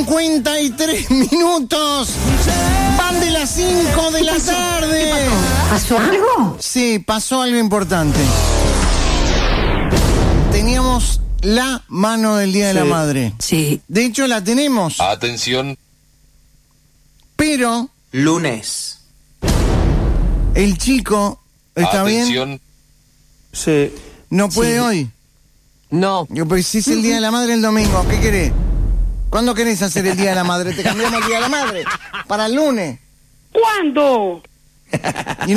53 minutos. Van de las 5 de la tarde. ¿Pasó algo? Sí, pasó algo importante. Teníamos la mano del Día de la Madre. Sí. De hecho, la tenemos. Atención. Pero Lunes. el chico, ¿está bien? Atención. Sí. No puede hoy. No. Yo, pues si es el Día de la Madre el domingo, ¿qué querés? ¿Cuándo querés hacer el Día de la Madre? Te cambiamos el Día de la Madre para el lunes. ¿Cuándo?